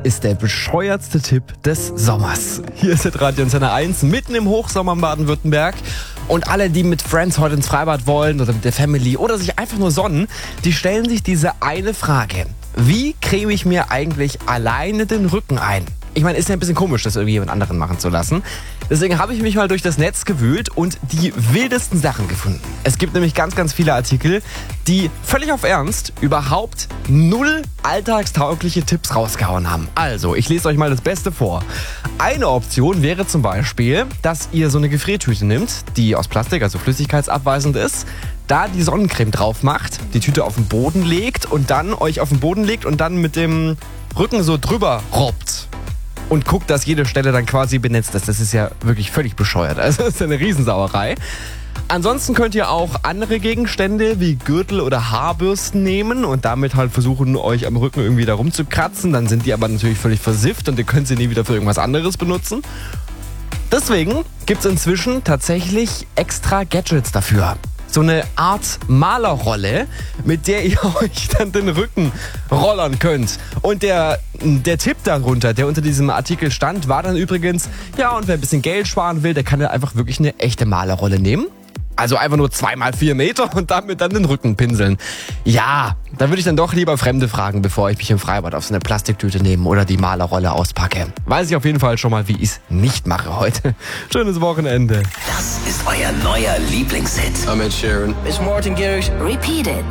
ist der bescheuertste Tipp des Sommers. Hier ist Radio Antenne 1, mitten im Hochsommer in Baden-Württemberg. Und alle, die mit Friends heute ins Freibad wollen oder mit der Family oder sich einfach nur sonnen, die stellen sich diese eine Frage. Wie creme ich mir eigentlich alleine den Rücken ein? Ich meine, ist ja ein bisschen komisch, das irgendwie jemand anderen machen zu lassen. Deswegen habe ich mich mal durch das Netz gewühlt und die wildesten Sachen gefunden. Es gibt nämlich ganz, ganz viele Artikel, die völlig auf Ernst überhaupt 0 alltagstaugliche Tipps rausgehauen haben. Also, ich lese euch mal das Beste vor. Eine Option wäre zum Beispiel, dass ihr so eine Gefriertüte nimmt, die aus Plastik, also flüssigkeitsabweisend ist, da die Sonnencreme drauf macht, die Tüte auf den Boden legt und dann euch auf den Boden legt und dann mit dem Rücken so drüber robbt. Und guckt, dass jede Stelle dann quasi benetzt ist. Das ist ja wirklich völlig bescheuert. Also das ist eine Riesensauerei. Ansonsten könnt ihr auch andere Gegenstände wie Gürtel oder Haarbürsten nehmen und damit halt versuchen, euch am Rücken irgendwie da rumzukratzen. Dann sind die aber natürlich völlig versifft und ihr könnt sie nie wieder für irgendwas anderes benutzen. Deswegen gibt es inzwischen tatsächlich extra Gadgets dafür. So eine Art Malerrolle, mit der ihr euch dann den Rücken rollern könnt. Und der Tipp darunter, der unter diesem Artikel stand, war dann übrigens, ja, und wer ein bisschen Geld sparen will, der kann ja einfach wirklich eine echte Malerrolle nehmen. Also einfach nur 2x4 Meter und damit dann den Rücken pinseln. Ja, da würde ich dann doch lieber Fremde fragen, bevor ich mich im Freibad auf so eine Plastiktüte nehme oder die Malerrolle auspacke. Weiß ich auf jeden Fall schon mal, wie ich es nicht mache heute. Schönes Wochenende. Das ist euer neuer Lieblingshit. I'm Ed Sheeran. It's Martin Garrix. Repeat It.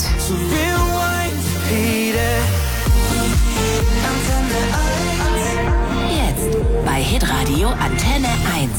Jetzt bei Hitradio Antenne 1.